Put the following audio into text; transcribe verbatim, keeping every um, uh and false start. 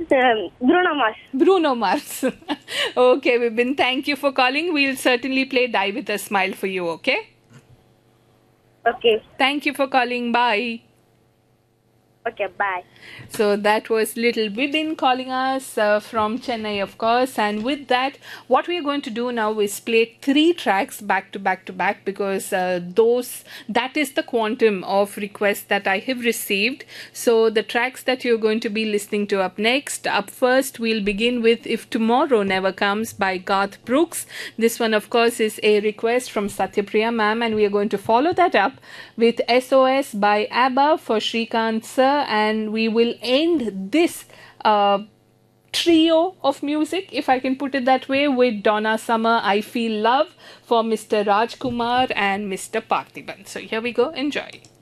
Um, Bruno Mars. Bruno Mars. Okay, Vibin, thank you for calling. We'll certainly play Die With a Smile for you, okay? Okay. Thank you for calling. Bye. Okay, bye. So that was little Vibin calling us uh, from Chennai, of course. And with that, what we are going to do now is play three tracks back to back to back, because uh, those that is the quantum of requests that I have received. So the tracks that you're going to be listening to up next. Up first, we'll begin with If Tomorrow Never Comes by Garth Brooks. This one, of course, is a request from Satyapriya ma'am, and we are going to follow that up with S O S by ABBA for Shrikant sir. And we will end this uh, trio of music, if I can put it that way, with Donna Summer, I Feel Love for Mister Rajkumar and Mister Parthiban. So here we go. Enjoy.